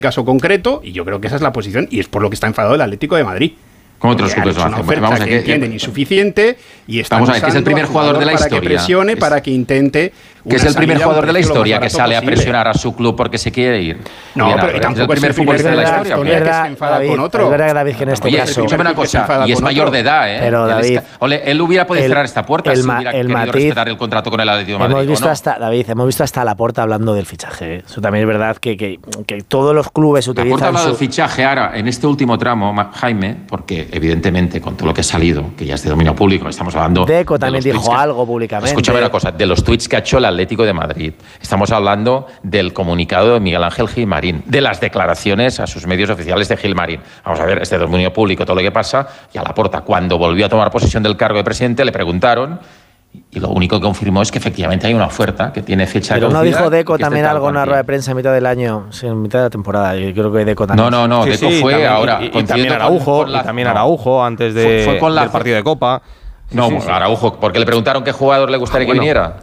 caso concreto, y yo creo que esa es la posición, y es por lo que está enfadado el Atlético de Madrid. ¿Cómo otros clubes lo hacen? Una oferta que entienden insuficiente y están vamos a ver, que es el primer jugador de la historia. Para que presione, para que intente... Que es el primer jugador de la historia que sale a presionar a su club porque se quiere ir. No, pero tampoco es el primer futbolista de la historia. Es verdad, David, que en este caso... Escúchame una cosa, y es mayor de edad, ¿eh? Pero, David... Él hubiera podido cerrar esta puerta si hubiera querido respetar el contrato con el Atlético de Madrid. Hemos visto hasta Laporta hablando del fichaje. Eso también es verdad que todos los clubes utilizan... Laporta ha hablado del fichaje ahora, en este último tramo, Jaime, porque evidentemente con todo lo que ha salido, que ya es de dominio público, estamos hablando... Deco también dijo algo públicamente. Escúchame una cosa, de los tuits que ha hecho el Atlético de Madrid, estamos hablando del comunicado de Miguel Ángel Gilmarín, de las declaraciones a sus medios oficiales de Gilmarín. Vamos a ver, es de dominio público todo lo que pasa, y a Laporta, cuando volvió a tomar posesión del cargo de presidente, le preguntaron, y lo único que confirmó es que efectivamente hay una oferta que tiene fecha de caducidad. Pero no dijo Deco también algo en una rueda de prensa en mitad del año, sí, en mitad de la temporada. Yo creo que Deco también. No, Deco fue también, ahora. Y también Araujo, antes del partido de Copa. Araujo, porque le preguntaron qué jugador le gustaría que viniera.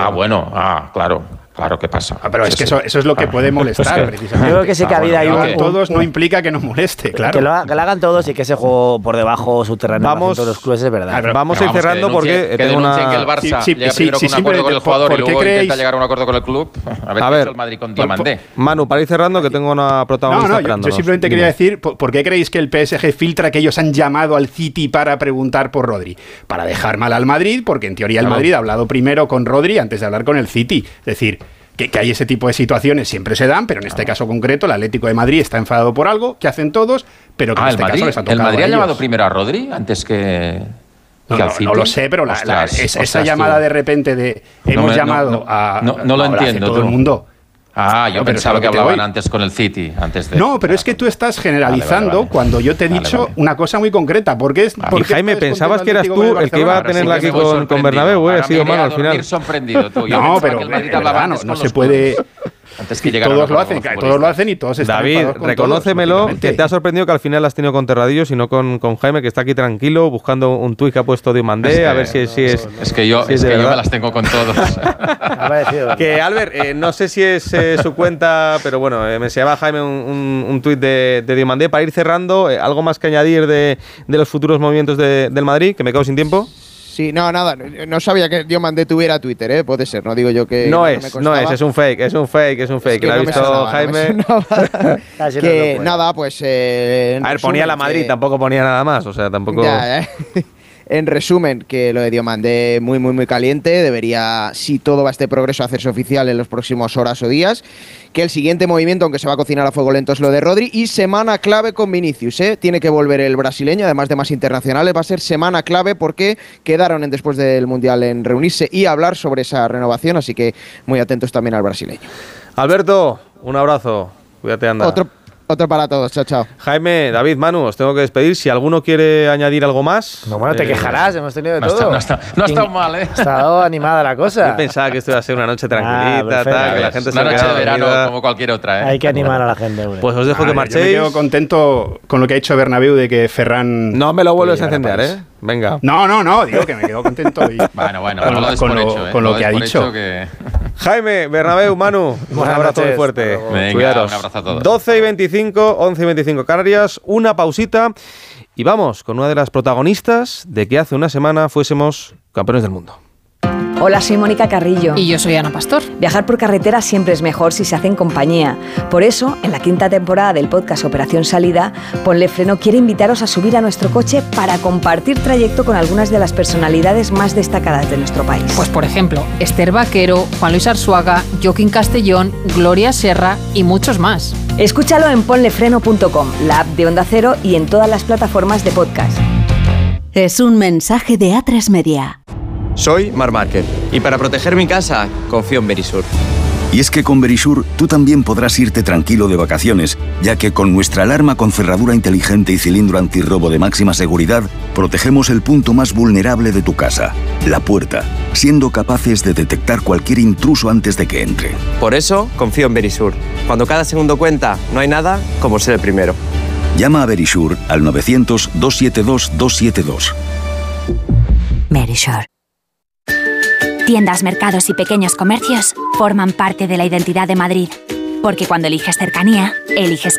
Claro, ¿qué pasa? Pero es que eso es lo que puede molestar, precisamente. Yo creo que sí que ha habido todos no implica que no moleste, claro. Que lo hagan todos y que ese juego por debajo subterráneo en todos los clubes es verdad. Vamos a ir cerrando porque tengo una... que el Barça llega primero con un acuerdo con el jugador y luego intenta llegar a un acuerdo con el club. A ver qué ha hecho el Madrid con Diomandé. Manu, para ir cerrando, que tengo una protagonista esperándonos. Yo simplemente quería decir, ¿por qué creéis que el PSG filtra que ellos han llamado al City para preguntar por Rodri? Para dejar mal al Madrid, porque en teoría el Madrid ha hablado primero con Rodri antes de hablar con el City. Es decir... Que hay ese tipo de situaciones, siempre se dan, pero en este caso concreto el Atlético de Madrid está enfadado por algo que hacen todos, pero que en este caso les ha tocado. ¿El Madrid ha llamado primero a Rodri antes que al City? No lo sé, pero esa llamada de repente de hemos llamado a... No lo entiendo. Todo el mundo. Yo pensaba que hablaban antes con el City. No, pero es que tú estás generalizando cuando yo te he dicho una cosa muy concreta. Porque Jaime, pensabas que eras tú el que iba a tenerla aquí con Bernabéu, ha sido malo al final. Sorprendido tú. No, pero no se puede... Antes que todos lo hacen y todos están David, reconócemelo, que te ha sorprendido que al final has tenido con Terradillos y no con Jaime, que está aquí tranquilo buscando un tuit que ha puesto Diomandé, a ver si es... Es que yo me las tengo con todos. Que Albert, no sé si es su cuenta, pero bueno, me enseñaba Jaime un tuit de Diomandé. Para ir cerrando, ¿algo más que añadir de los futuros movimientos del Madrid? Que me quedo sin tiempo. Sí, nada, no sabía que Diomandé tuviera Twitter, puede ser, no digo yo que... No es un fake. Es que lo ha visto Jaime. Que nada, pues... a ver, ponía la Madrid, tampoco ponía nada más, o sea, tampoco... En resumen, que lo de Diomandé muy, muy, muy caliente, debería, si todo va a este progreso, hacerse oficial en los próximos horas o días, que el siguiente movimiento, aunque se va a cocinar a fuego lento, es lo de Rodri, y semana clave con Vinicius, tiene que volver el brasileño, además de más internacionales, va a ser semana clave porque quedaron después del Mundial en reunirse y hablar sobre esa renovación, así que muy atentos también al brasileño. Alberto, un abrazo, cuídate, anda. Otro para todos, chao. Jaime, David, Manu, os tengo que despedir. Si alguno quiere añadir algo más... No, bueno, te quejarás, hemos tenido de todo. No ha estado mal, ¿eh? Ha estado animada la cosa. Yo pensaba que esto iba a ser una noche tranquilita, que la gente una noche de verano como cualquier otra, ¿eh? Hay que animar a la gente. Pues os dejo que marchéis. Yo me quedo contento con lo que ha hecho Bernabéu de que Ferran... No me lo vuelves a encender, ¿eh? Venga. No, digo que me quedo contento. Con lo que ha dicho. Jaime, Bernabéu, Manu, un abrazo muy fuerte. Venga, un abrazo a todos. 12 y 25, 11 y 25 Canarias, una pausita y vamos con una de las protagonistas de que hace una semana fuésemos campeones del mundo. Hola, soy Mónica Carrillo. Y yo soy Ana Pastor. Viajar por carretera siempre es mejor si se hace en compañía. Por eso, en la 5ª temporada del podcast Operación Salida, Ponle Freno quiere invitaros a subir a nuestro coche para compartir trayecto con algunas de las personalidades más destacadas de nuestro país. Pues por ejemplo, Esther Vaquero, Juan Luis Arzuaga, Joaquín Castellón, Gloria Serra y muchos más. Escúchalo en ponlefreno.com, la app de Onda Cero y en todas las plataformas de podcast. Es un mensaje de A3 Media. Soy Marc Márquez y para proteger mi casa confío en Verisur. Y es que con Verisur tú también podrás irte tranquilo de vacaciones, ya que con nuestra alarma con cerradura inteligente y cilindro antirrobo de máxima seguridad, protegemos el punto más vulnerable de tu casa, la puerta, siendo capaces de detectar cualquier intruso antes de que entre. Por eso confío en Verisur. Cuando cada segundo cuenta, no hay nada como ser el primero. Llama a Verisur al 900-272-272. Verisur. Tiendas, mercados y pequeños comercios forman parte de la identidad de Madrid. Porque cuando eliges cercanía, eliges